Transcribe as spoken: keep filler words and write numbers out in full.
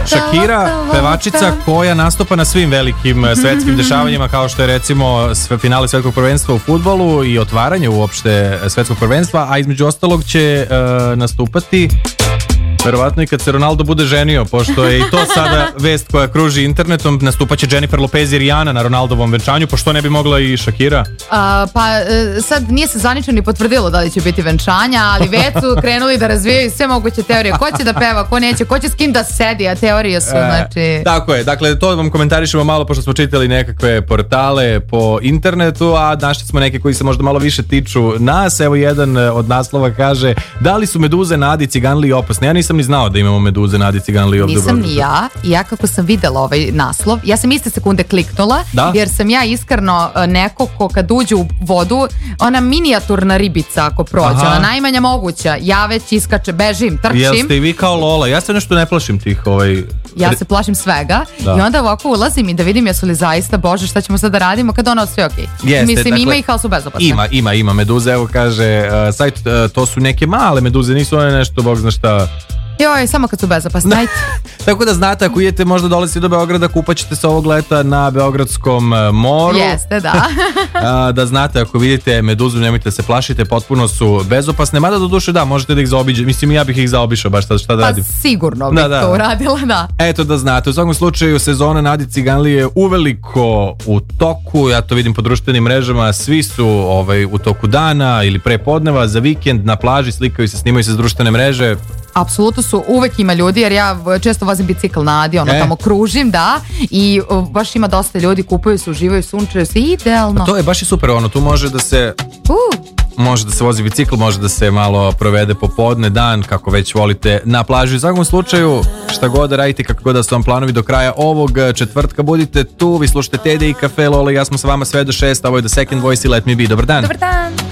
Shakira, pevačica koja nastupa na svim velikim svetskim dešavanjima kao što je recimo sve finale svetskog prvenstva u fudbalu i otvaranje uopšte svetskog prvenstva, a između ostalog će uh, nastupati verovatno i kad se Ronaldo bude ženio, pošto je i to sada vest koja kruži internetom. Nastupaće Jennifer Lopez i Rihanna na Ronaldovom venčanju, pošto ne bi mogla i Shakira? A, pa sad nije se zvanično ni potvrdilo da li će biti venčanja, ali već su krenuli da razvijaju sve moguće teorije. Ko će da peva, ko neće, ko će s kim da sedi, a teorije su, e, znači... Tako je, dakle to vam komentarišemo malo pošto smo čitali nekakve portale po internetu, a našli smo neke koji se možda malo više tiču nas. Evo jedan od naslova kaže: da li su meduze na Adi Ciganliji opasne? Ja nisam ni znao da imamo meduze na Adi Ciganliji ovdje. Nisam ni ja, i ja kako sam videla ovaj naslov, ja sam iste sekunde kliknula, da? Jer sam ja iskreno neko ko kad uđe u vodu, ona minijaturna ribica ako prođe, aha, ona najmanja moguća, ja već iskače, bežim, trčim. Jeste i vi kao Lola, ja se nešto ne plašim tih ovaj... Ja se plašim svega, da. I onda ovako ulazim i da vidim jesu li zaista, bože, šta ćemo sad da radimo kad ono sve okej. Okay. Mislim, dakle, ima ih, ali su bezopasne. Ima, ima, ima meduze, evo kaže uh, sajt, uh, to su neke male meduze, nisu one nešto, bog zna šta. Joj, samo kad su bezopasne. Tako da znate, ako idete možda dolaziti do Beograda, kupaćete se ovog leta na Beogradskom moru. Jeste, da. A, da znate, ako vidite meduzu, nemojte da se plašite, potpuno su bezopasne. Mada do duše da, možete da ih zaobiđete. Mislim, ja bih ih zaobišao, baš šta, šta da radim. Pa sigurno bih da, da. to uradila, da. Eto da znate, u svakom slučaju sezona na Adi Ciganliji je uveliko u toku. Ja to vidim po društvenim mrežama. Svi su ovaj, u toku dana ili pre podneva, za vikend na plaži, slikaju se, snimaju se s društvene mreže. Apsolutno su, uvek ima ljudi, jer ja često vozim bicikl na Adi, ono e. tamo kružim, da, i o, baš ima dosta ljudi, kupuju se, uživaju, sunčaju se, idealno. Pa to je baš i super, ono, tu može da se... Uh. Može da se vozi bicikl, može da se malo provede popodne, dan, kako već volite na plaži. U svakom slučaju, šta god da radite, kako god da su vam planovi do kraja ovog četvrtka, budite tu, vi slušate Tede i Kafe, Lola i ja smo sa vama sve do šest, ovo je The Second Voice i Let Me Be. Dobar dan. Dobar dan.